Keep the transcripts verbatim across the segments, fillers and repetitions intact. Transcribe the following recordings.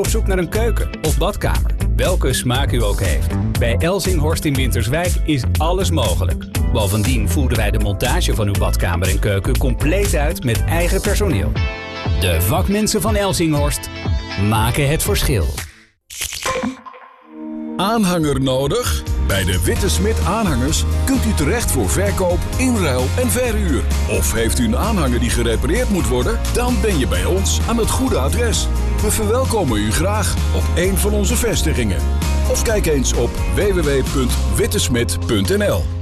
Op zoek naar een keuken of badkamer, welke smaak u ook heeft. Bij Elzinghorst in Winterswijk is alles mogelijk. Bovendien voeren wij de montage van uw badkamer en keuken compleet uit met eigen personeel. De vakmensen van Elzinghorst maken het verschil. Aanhanger nodig? Bij de Witte Smit Aanhangers kunt u terecht voor verkoop, inruil en verhuur. Of heeft u een aanhanger die gerepareerd moet worden? Dan ben je bij ons aan het goede adres. We verwelkomen u graag op een van onze vestigingen. Of kijk eens op w w w punt wittesmit punt n l.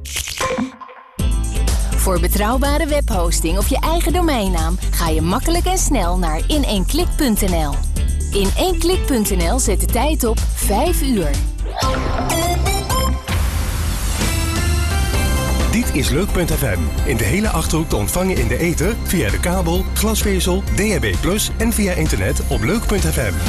Voor betrouwbare webhosting of je eigen domeinnaam ga je makkelijk en snel naar in één klik punt n l. in één klik punt n l zet de tijd op vijf uur. Dit is Leuk punt f m. In de hele Achterhoek te ontvangen in de ether, via de kabel, glasvezel, D A B plus en via internet op Leuk punt f m.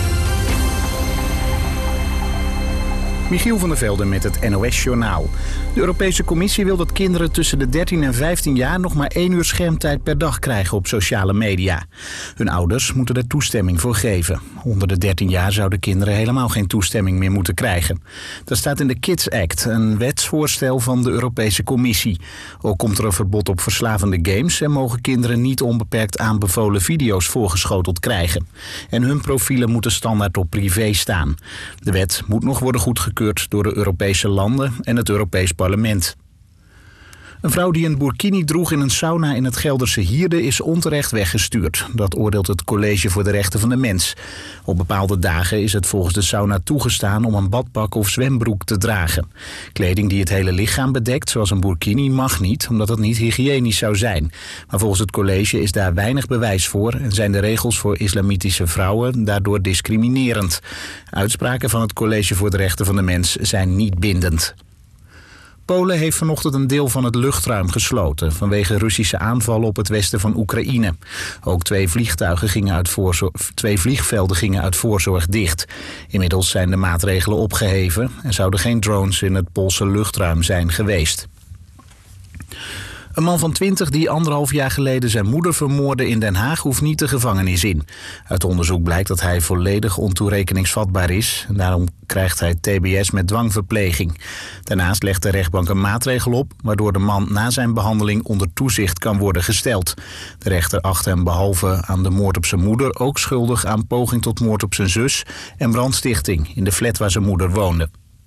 Michiel van der Velde met het N O S-journaal. De Europese Commissie wil dat kinderen tussen de dertien en vijftien jaar nog maar één uur schermtijd per dag krijgen op sociale media. Hun ouders moeten er toestemming voor geven. Onder de dertien jaar zouden kinderen helemaal geen toestemming meer moeten krijgen. Dat staat in de Kids Act, een wetsvoorstel van de Europese Commissie. Ook komt er een verbod op verslavende games en mogen kinderen niet onbeperkt aanbevolen video's voorgeschoteld krijgen. En hun profielen moeten standaard op privé staan. De wet moet nog worden goedgekeurd door de Europese landen en het Europees Parlement. Een vrouw die een burkini droeg in een sauna in het Gelderse Hierde is onterecht weggestuurd. Dat oordeelt het College voor de Rechten van de Mens. Op bepaalde dagen is het volgens de sauna toegestaan om een badpak of zwembroek te dragen. Kleding die het hele lichaam bedekt, zoals een burkini, mag niet, omdat het niet hygiënisch zou zijn. Maar volgens het college is daar weinig bewijs voor en zijn de regels voor islamitische vrouwen daardoor discriminerend. Uitspraken van het College voor de Rechten van de Mens zijn niet bindend. Polen heeft vanochtend een deel van het luchtruim gesloten vanwege Russische aanvallen op het westen van Oekraïne. Ook twee, vliegtuigen gingen uit voorzorg, twee vliegvelden gingen uit voorzorg dicht. Inmiddels zijn de maatregelen opgeheven en zouden geen drones in het Poolse luchtruim zijn geweest. Een man van twintig die anderhalf jaar geleden zijn moeder vermoordde in Den Haag hoeft niet de gevangenis in. Uit onderzoek blijkt dat hij volledig ontoerekeningsvatbaar is. En daarom krijgt hij T B S met dwangverpleging. Daarnaast legt de rechtbank een maatregel op waardoor de man na zijn behandeling onder toezicht kan worden gesteld. De rechter acht hem behalve aan de moord op zijn moeder ook schuldig aan poging tot moord op zijn zus en brandstichting in de flat waar zijn moeder woonde.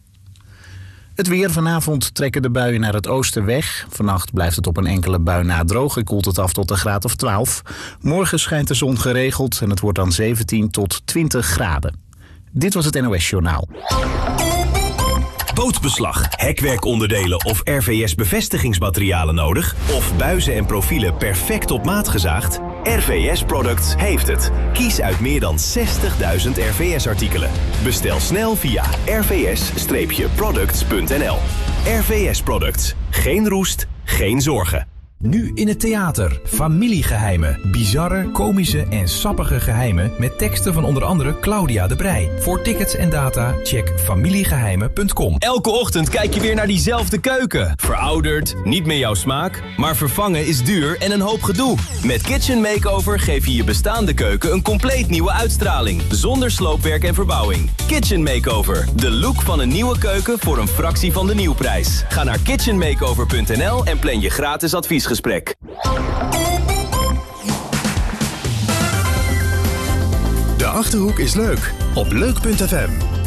Het weer. Vanavond trekken de buien naar het oosten weg. Vannacht blijft het op een enkele bui na droog en koelt het af tot een graad of twaalf. Morgen schijnt de zon geregeld en het wordt dan zeventien tot twintig graden. Dit was het N O S-journaal. Bootbeslag, hekwerkonderdelen of R V S-bevestigingsmaterialen nodig? Of buizen en profielen perfect op maat gezaagd? R V S Products heeft het. Kies uit meer dan zestigduizend R V S-artikelen. Bestel snel via r v s products punt n l. R V S Products. Geen roest, geen zorgen. Nu in het theater. Familiegeheimen. Bizarre, komische en sappige geheimen met teksten van onder andere Claudia de Breij. Voor tickets en data check familiegeheimen punt com. Elke ochtend kijk je weer naar diezelfde keuken. Verouderd, niet meer jouw smaak, maar vervangen is duur en een hoop gedoe. Met Kitchen Makeover geef je je bestaande keuken een compleet nieuwe uitstraling. Zonder sloopwerk en verbouwing. Kitchen Makeover. De look van een nieuwe keuken voor een fractie van de nieuwprijs. Ga naar kitchen makeover punt n l en plan je gratis adviesgesprek. De Achterhoek is leuk op Leuk punt f m.